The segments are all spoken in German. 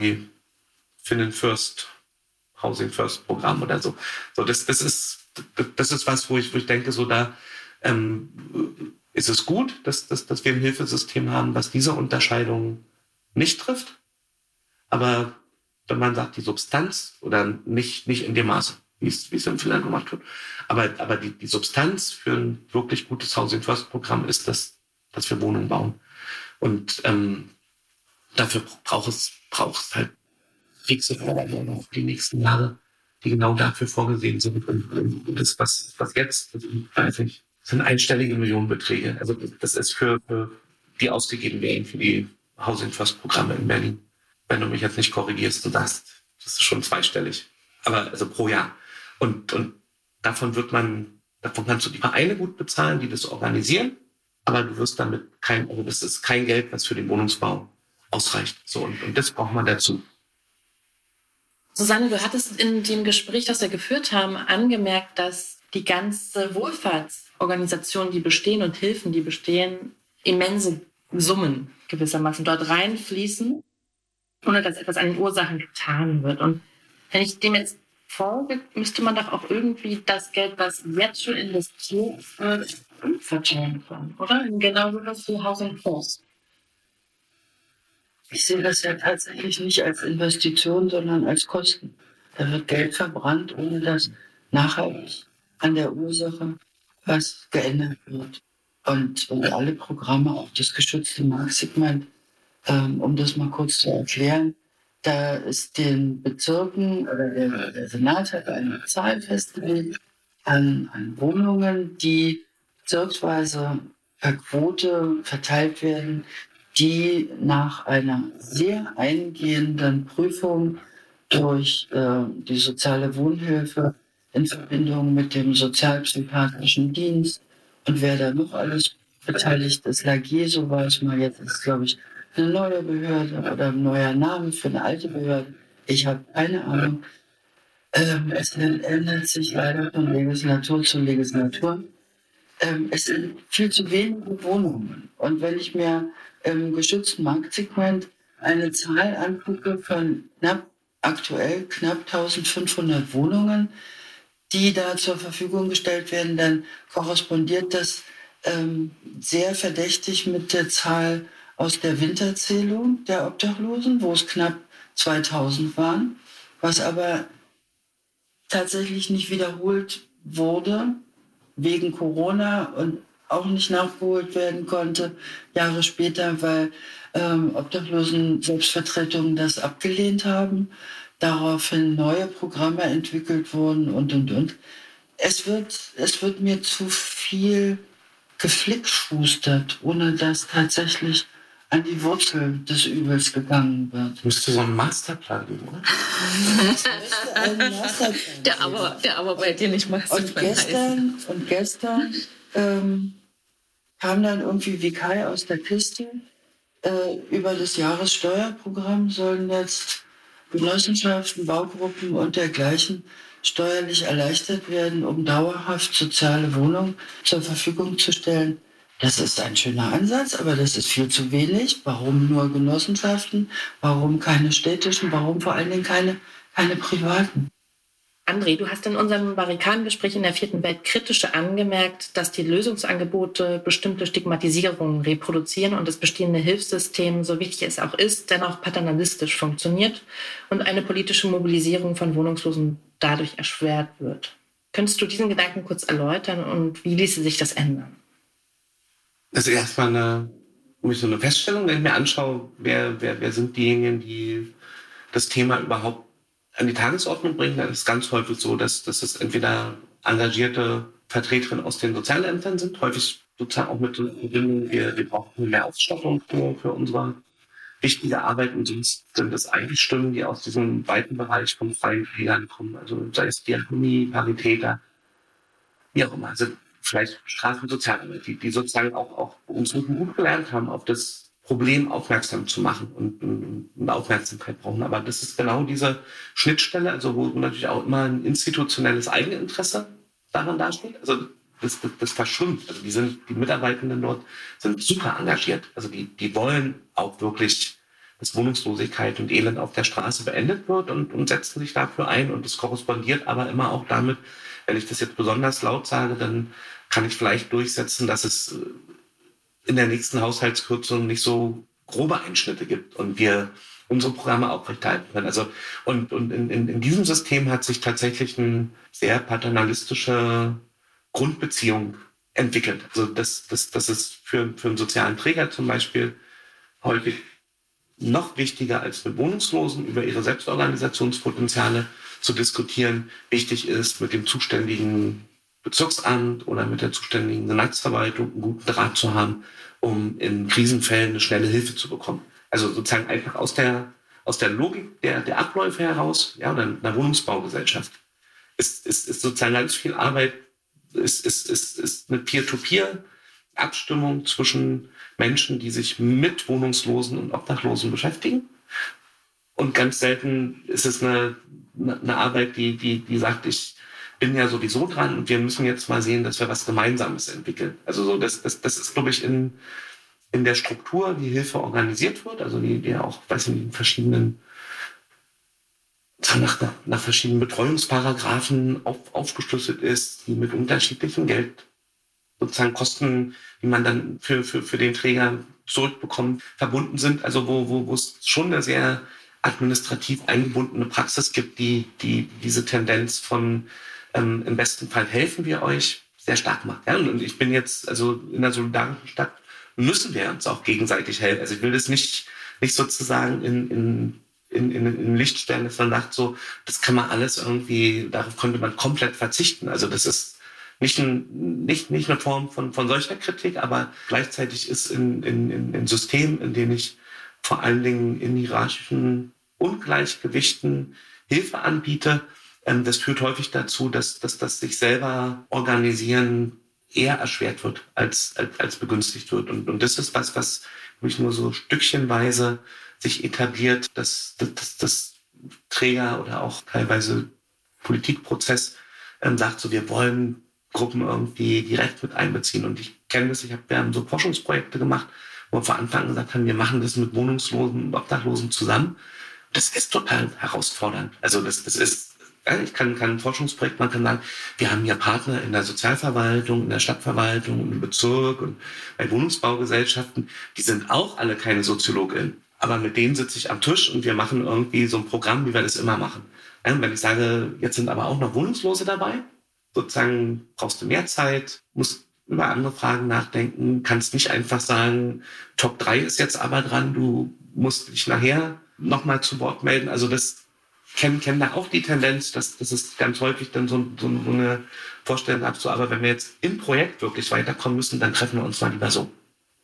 Finden First, Housing First Programm oder so. So, das ist was, wo ich denke, so da ist es gut, dass wir ein Hilfesystem haben, was diese Unterscheidung nicht trifft. Aber wenn man sagt, die Substanz oder nicht in dem Maße, wie es in Finnland gemacht wird, aber die Substanz für ein wirklich gutes Housing First Programm ist, dass wir Wohnungen bauen. Und dafür braucht es halt fixe Förderungen für die nächsten Jahre, die genau dafür vorgesehen sind. Und das, was jetzt, weiß ich, sind einstellige Millionenbeträge. Also das ist für die ausgegeben werden für die Housing First Programme in Berlin. Wenn du mich jetzt nicht korrigierst, du sagst, das ist schon zweistellig. Aber also pro Jahr. Und davon kannst du die Vereine gut bezahlen, die das organisieren. Aber du wirst damit das ist kein Geld, was für den Wohnungsbau ausreicht. So, und das braucht man dazu. Susanne, du hattest in dem Gespräch, das wir geführt haben, angemerkt, dass die ganze Wohlfahrtsorganisationen, die bestehen und Hilfen, die bestehen, immense Summen gewissermaßen dort reinfließen, ohne dass etwas an den Ursachen getan wird. Und wenn ich dem jetzt folge, müsste man doch auch irgendwie das Geld, was jetzt schon investiert wird, verteilen können, oder? Genau das für Housing First. Ich sehe das ja tatsächlich nicht als Investition, sondern als Kosten. Da wird Geld verbrannt, ohne dass nachhaltig an der Ursache was geändert wird. Und alle Programme, auch das geschützte Marktsegment, um das mal kurz zu erklären, da ist den Bezirken oder der Senat hat eine Zahl festgelegt an Wohnungen, die bezirksweise per Quote verteilt werden, die nach einer sehr eingehenden Prüfung durch die soziale Wohnhilfe in Verbindung mit dem sozialpsychiatrischen Dienst und wer da noch alles beteiligt ist, LAG, so weiß man jetzt, ist glaube ich eine neue Behörde oder ein neuer Name für eine alte Behörde. Ich habe keine Ahnung. Es ändert sich leider von Legislatur zu Legislatur. Es sind viel zu wenige Wohnungen. Und wenn ich mir im geschützten Marktsegment eine Zahl angucke von aktuell knapp 1500 Wohnungen, die da zur Verfügung gestellt werden, dann korrespondiert das sehr verdächtig mit der Zahl aus der Winterzählung der Obdachlosen, wo es knapp 2000 waren, was aber tatsächlich nicht wiederholt wurde wegen Corona und auch nicht nachgeholt werden konnte, Jahre später, weil Obdachlosen Selbstvertretungen das abgelehnt haben, daraufhin neue Programme entwickelt wurden und. Es wird mir zu viel geflickschustert, ohne dass tatsächlich an die Wurzel des Übels gegangen wird. Müsste so ein Masterplan geben, oder? Der aber bei dir nicht Masterplan heißt. Und gestern kam dann irgendwie wie Kai aus der Kiste. Über das Jahressteuerprogramm sollen jetzt Genossenschaften, Baugruppen und dergleichen steuerlich erleichtert werden, um dauerhaft soziale Wohnungen zur Verfügung zu stellen. Das ist ein schöner Ansatz, aber das ist viel zu wenig. Warum nur Genossenschaften? Warum keine städtischen? Warum vor allen Dingen keine privaten? André, du hast in unserem Barrikadengespräch in der 4. Welt kritische angemerkt, dass die Lösungsangebote bestimmte Stigmatisierungen reproduzieren und das bestehende Hilfssystem, so wichtig es auch ist, dennoch paternalistisch funktioniert und eine politische Mobilisierung von Wohnungslosen dadurch erschwert wird. Könntest du diesen Gedanken kurz erläutern und wie ließe sich das ändern? Das ist erstmal so eine Feststellung, wenn ich mir anschaue, wer sind diejenigen, die das Thema überhaupt an die Tagesordnung bringen, dann ist es ganz häufig so, dass es entweder engagierte Vertreterinnen aus den Sozialämtern sind, häufig sozusagen auch mit Verbindung, wir brauchen mehr Ausstattung für unsere wichtige Arbeit und sonst sind es eigentlich Stimmen, die aus diesem weiten Bereich von freien Trägern kommen, also sei es Diakonie, Paritäter, wie auch immer, also vielleicht Straßen- und Sozialarbeit, die sozusagen auch uns gut gelernt haben, auf das Problem aufmerksam zu machen und Aufmerksamkeit brauchen. Aber das ist genau diese Schnittstelle, also wo natürlich auch immer ein institutionelles Eigeninteresse daran dasteht. Also das verschwimmt. Also die Mitarbeitenden dort sind super engagiert. Also die wollen auch wirklich dass Wohnungslosigkeit und Elend auf der Straße beendet wird und setzen sich dafür ein. Und es korrespondiert aber immer auch damit, wenn ich das jetzt besonders laut sage, dann kann ich vielleicht durchsetzen, dass es in der nächsten Haushaltskürzung nicht so grobe Einschnitte gibt und wir unsere Programme aufrechterhalten können. Also, und in diesem System hat sich tatsächlich eine sehr paternalistische Grundbeziehung entwickelt. Also das ist für einen sozialen Träger zum Beispiel häufig noch wichtiger als mit Wohnungslosen über ihre Selbstorganisationspotenziale zu diskutieren. Wichtig ist, mit dem zuständigen Bezirksamt oder mit der zuständigen Senatsverwaltung einen guten Draht zu haben, um in Krisenfällen eine schnelle Hilfe zu bekommen. Also sozusagen einfach aus der Logik der Abläufe heraus, ja, oder einer Wohnungsbaugesellschaft, ist sozusagen ganz viel Arbeit, ist eine Peer-to-Peer-Abstimmung zwischen Menschen, die sich mit Wohnungslosen und Obdachlosen beschäftigen. Und ganz selten ist es eine Arbeit, die sagt, ich bin ja sowieso dran und wir müssen jetzt mal sehen, dass wir was Gemeinsames entwickeln. Also so, das ist, glaube ich, in der Struktur, wie Hilfe organisiert wird, also die auch, weiß ich nicht, in verschiedenen, nach verschiedenen Betreuungsparagraphen aufgeschlüsselt ist, die mit unterschiedlichem Geld sozusagen Kosten, die man dann für den Träger zurückbekommt, verbunden sind. Also wo es schon eine sehr administrativ eingebundene Praxis gibt, die diese Tendenz von im besten Fall helfen wir euch sehr stark macht. Ja? Und ich bin jetzt, also in einer solidarischen Stadt müssen wir uns auch gegenseitig helfen. Also ich will das nicht sozusagen in Licht stellen, dass man sagt, so, das kann man alles irgendwie, darauf könnte man komplett verzichten. Also das ist nicht eine Form von solcher Kritik, aber gleichzeitig ist in Systemen, in denen ich vor allen Dingen in hierarchischen Ungleichgewichten Hilfe anbiete, das führt häufig dazu, dass das sich selber organisieren eher erschwert wird, als begünstigt wird. Und das ist was mich nur so stückchenweise sich etabliert, dass Träger oder auch teilweise Politikprozess sagt, so wir wollen Gruppen irgendwie direkt mit einbeziehen. Und ich kenne das, wir haben so Forschungsprojekte gemacht, wo wir von Anfang an gesagt haben, wir machen das mit Wohnungslosen und Obdachlosen zusammen. Das ist total herausfordernd. Also das ist, ich kann ein Forschungsprojekt machen, kann sagen, wir haben hier Partner in der Sozialverwaltung, in der Stadtverwaltung, im Bezirk und bei Wohnungsbaugesellschaften, die sind auch alle keine SoziologInnen. Aber mit denen sitze ich am Tisch und wir machen irgendwie so ein Programm, wie wir das immer machen. Ja, wenn ich sage, jetzt sind aber auch noch Wohnungslose dabei, sozusagen brauchst du mehr Zeit, musst über andere Fragen nachdenken, kannst nicht einfach sagen, Top 3 ist jetzt aber dran, du musst dich nachher nochmal zu Wort melden. Also das kennen da auch die Tendenz, dass es ganz häufig dann so eine Vorstellung hat, so, aber wenn wir jetzt im Projekt wirklich weiterkommen müssen, dann treffen wir uns mal lieber so.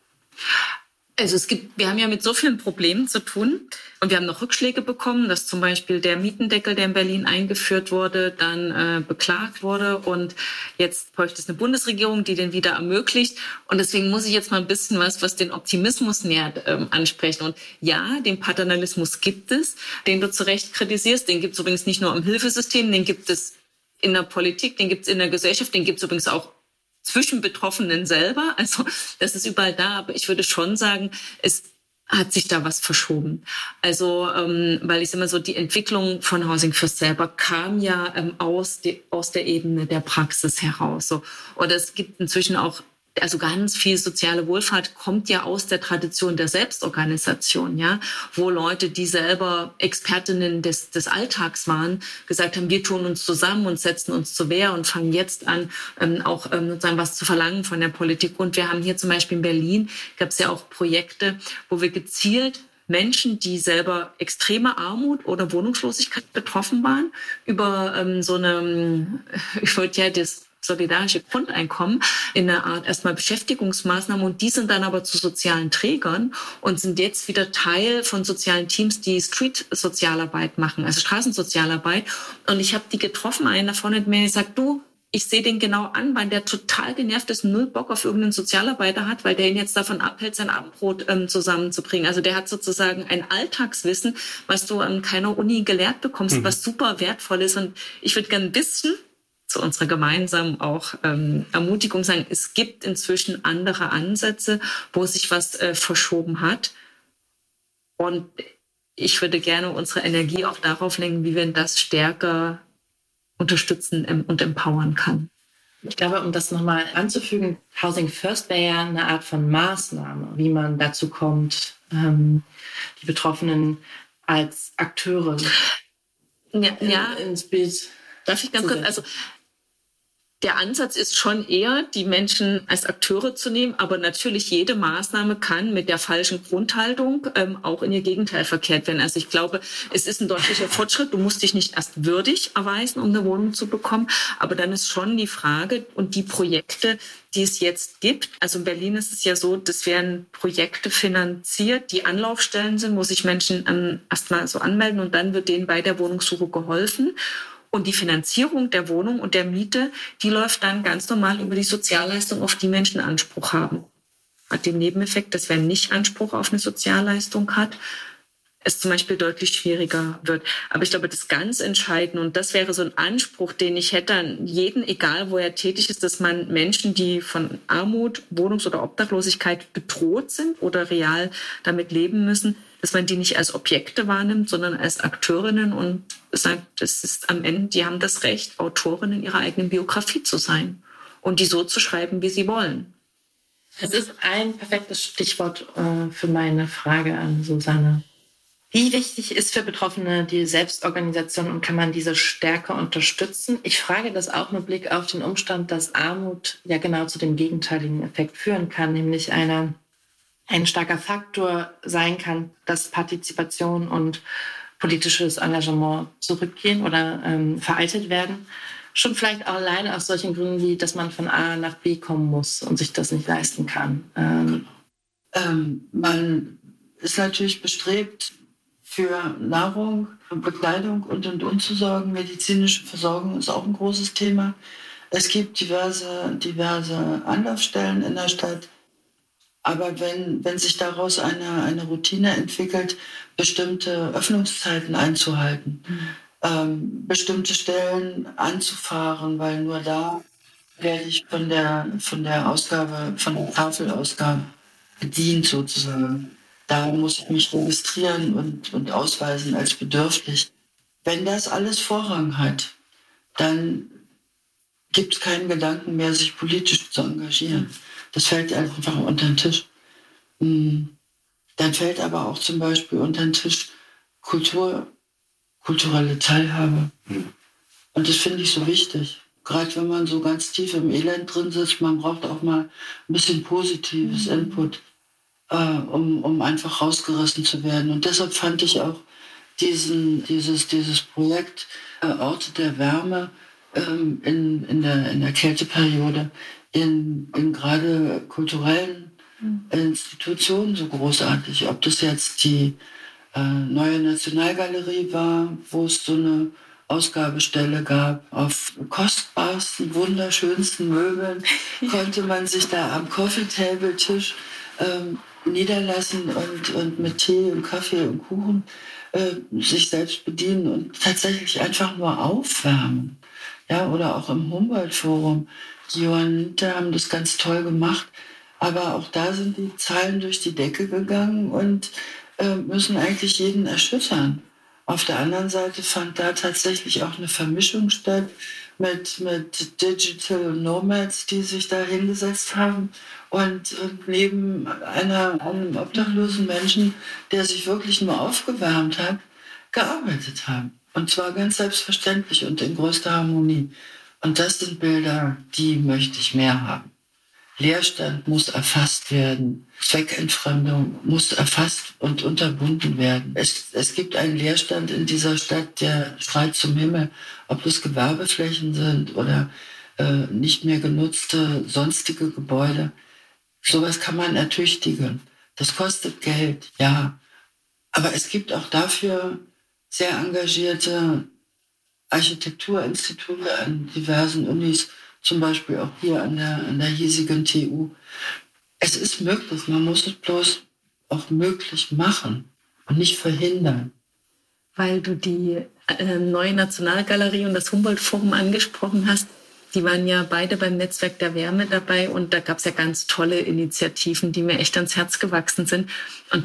Also wir haben ja mit so vielen Problemen zu tun und wir haben noch Rückschläge bekommen, dass zum Beispiel der Mietendeckel, der in Berlin eingeführt wurde, dann beklagt wurde und jetzt bräuchte es eine Bundesregierung, die den wieder ermöglicht und deswegen muss ich jetzt mal ein bisschen was den Optimismus nähert ansprechen und ja, den Paternalismus gibt es, den du zu Recht kritisierst, den gibt es übrigens nicht nur im Hilfesystem, den gibt es in der Politik, den gibt es in der Gesellschaft, den gibt es übrigens auch zwischen Betroffenen selber. Also das ist überall da, aber ich würde schon sagen, es hat sich da was verschoben. Also weil ich sage mal so, die Entwicklung von Housing First selber kam ja aus der Ebene der Praxis heraus. So. Und es gibt inzwischen auch, also ganz viel soziale Wohlfahrt kommt ja aus der Tradition der Selbstorganisation, ja, wo Leute, die selber Expertinnen des Alltags waren, gesagt haben, wir tun uns zusammen und setzen uns zur Wehr und fangen jetzt an, auch sozusagen was zu verlangen von der Politik. Und wir haben hier zum Beispiel in Berlin, gab es ja auch Projekte, wo wir gezielt Menschen, die selber extreme Armut oder Wohnungslosigkeit betroffen waren, über das solidarische Grundeinkommen in einer Art erstmal Beschäftigungsmaßnahmen und die sind dann aber zu sozialen Trägern und sind jetzt wieder Teil von sozialen Teams, die Street-Sozialarbeit machen, also Straßensozialarbeit. Und ich habe die getroffen, einer davon hat mir gesagt, du, ich sehe den genau an, weil der total genervt ist, null Bock auf irgendeinen Sozialarbeiter hat, weil der ihn jetzt davon abhält, sein Abendbrot zusammenzubringen. Also der hat sozusagen ein Alltagswissen, was du an keiner Uni gelehrt bekommst, was super wertvoll ist. Und ich würde gerne ein bisschen zu unserer gemeinsamen auch Ermutigung sagen, es gibt inzwischen andere Ansätze, wo sich was verschoben hat. Und ich würde gerne unsere Energie auch darauf lenken, wie wir das stärker unterstützen und empowern kann. Ich glaube, um das nochmal anzufügen, Housing First wäre ja eine Art von Maßnahme, wie man dazu kommt, die Betroffenen als Akteure ins Bild. Darf ich ganz kurz, also der Ansatz ist schon eher, die Menschen als Akteure zu nehmen, aber natürlich jede Maßnahme kann mit der falschen Grundhaltung auch in ihr Gegenteil verkehrt werden. Also ich glaube, es ist ein deutlicher Fortschritt. Du musst dich nicht erst würdig erweisen, um eine Wohnung zu bekommen, aber dann ist schon die Frage und die Projekte, die es jetzt gibt. Also in Berlin ist es ja so, das werden Projekte finanziert, die Anlaufstellen sind, wo sich Menschen erstmal so anmelden und dann wird denen bei der Wohnungssuche geholfen. Und die Finanzierung der Wohnung und der Miete, die läuft dann ganz normal über die Sozialleistung, auf die Menschen Anspruch haben. Hat den Nebeneffekt, dass wer nicht Anspruch auf eine Sozialleistung hat, es zum Beispiel deutlich schwieriger wird. Aber ich glaube, das ganz Entscheidende, und das wäre so ein Anspruch, den ich hätte an jeden, egal wo er tätig ist, dass man Menschen, die von Armut, Wohnungs- oder Obdachlosigkeit bedroht sind oder real damit leben müssen, dass man die nicht als Objekte wahrnimmt, sondern als Akteurinnen und sagt, es ist am Ende, die haben das Recht, Autorinnen ihrer eigenen Biografie zu sein und die so zu schreiben, wie sie wollen. Es ist ein perfektes Stichwort für meine Frage an Susanne. Wie wichtig ist für Betroffene die Selbstorganisation und kann man diese stärker unterstützen? Ich frage das auch mit Blick auf den Umstand, dass Armut ja genau zu dem gegenteiligen Effekt führen kann, nämlich ein starker Faktor sein kann, dass Partizipation und politisches Engagement zurückgehen oder veraltet werden. Schon vielleicht auch alleine aus solchen Gründen wie, dass man von A nach B kommen muss und sich das nicht leisten kann. Man ist natürlich bestrebt, für Nahrung, Bekleidung und zu sorgen. Medizinische Versorgung ist auch ein großes Thema. Es gibt diverse Anlaufstellen in der Stadt. Aber wenn sich daraus eine Routine entwickelt, bestimmte Öffnungszeiten einzuhalten, bestimmte Stellen anzufahren, weil nur da werde ich von der Ausgabe, von der Tafelausgabe bedient sozusagen. Da muss ich mich registrieren und ausweisen als bedürftig. Wenn das alles Vorrang hat, dann gibt es keinen Gedanken mehr, sich politisch zu engagieren. Das fällt einfach unter den Tisch. Dann fällt aber auch zum Beispiel unter den Tisch kulturelle Teilhabe. Und das finde ich so wichtig. Gerade wenn man so ganz tief im Elend drin sitzt, man braucht auch mal ein bisschen positives Input, um einfach rausgerissen zu werden. Und deshalb fand ich auch dieses Projekt Orte der Wärme in der Kälteperiode in gerade kulturellen Institutionen so großartig. Ob das jetzt die Neue Nationalgalerie war, wo es so eine Ausgabestelle gab. Auf kostbarsten, wunderschönsten Möbeln konnte man sich da am Coffee-Table-Tisch niederlassen und mit Tee und Kaffee und Kuchen sich selbst bedienen und tatsächlich einfach nur aufwärmen. Ja, oder auch im Humboldt-Forum. Die Johanniter haben das ganz toll gemacht, aber auch da sind die Zahlen durch die Decke gegangen und müssen eigentlich jeden erschüttern. Auf der anderen Seite fand da tatsächlich auch eine Vermischung statt mit Digital Nomads, die sich da hingesetzt haben und neben einem obdachlosen Menschen, der sich wirklich nur aufgewärmt hat, gearbeitet haben. Und zwar ganz selbstverständlich und in größter Harmonie. Und das sind Bilder, die möchte ich mehr haben. Leerstand muss erfasst werden. Zweckentfremdung muss erfasst und unterbunden werden. Es gibt einen Leerstand in dieser Stadt, der schreit zum Himmel, ob es Gewerbeflächen sind oder nicht mehr genutzte sonstige Gebäude. Sowas kann man ertüchtigen. Das kostet Geld, ja. Aber es gibt auch dafür sehr engagierte Architekturinstitute an diversen Unis, zum Beispiel auch hier an der hiesigen TU. Es ist möglich, man muss es bloß auch möglich machen und nicht verhindern. Weil du die Neue Nationalgalerie und das Humboldt-Forum angesprochen hast, die waren ja beide beim Netzwerk der Wärme dabei und da gab es ja ganz tolle Initiativen, die mir echt ans Herz gewachsen sind. Und das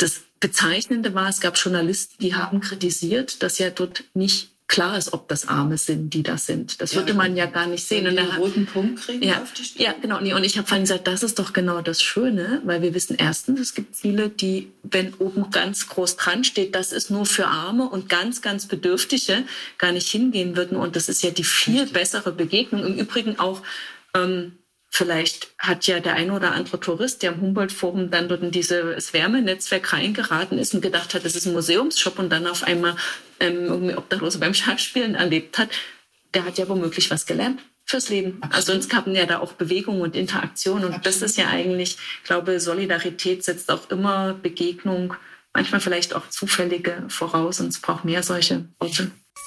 Bezeichnende war, es gab Journalisten, die haben kritisiert, dass ja dort nicht klar ist, ob das Arme sind, die das sind. Das würde man ja gar nicht sehen. Und den roten Punkt kriegen auf die Stirn. Ja, genau. Nee, und ich habe vorhin gesagt, das ist doch genau das Schöne, weil wir wissen erstens, es gibt viele, die, wenn oben ganz groß dran steht, das ist nur für Arme und ganz, ganz Bedürftige, gar nicht hingehen würden. Und das ist ja die viel bessere Begegnung. Im Übrigen auch, vielleicht hat ja der eine oder andere Tourist, der am Humboldt-Forum dann dort in dieses Wärmenetzwerk reingeraten ist und gedacht hat, das ist ein Museumsshop und dann auf einmal irgendwie Obdachlose beim Schachspielen erlebt hat, der hat ja womöglich was gelernt fürs Leben. Absolut. Also uns haben ja da auch Bewegung und Interaktion und das ist ja eigentlich, ich glaube, Solidarität setzt auch immer Begegnung, manchmal vielleicht auch zufällige voraus und es braucht mehr solche Orte.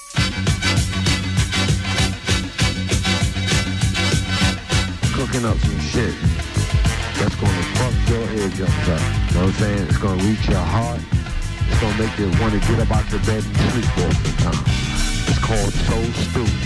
Cooking up some shit that's gonna fuck your eardrums up. You know what I'm saying? It's gonna reach your heart. It's gonna make you want to get up out the bed and sleep for some time. It's called Soul Stew.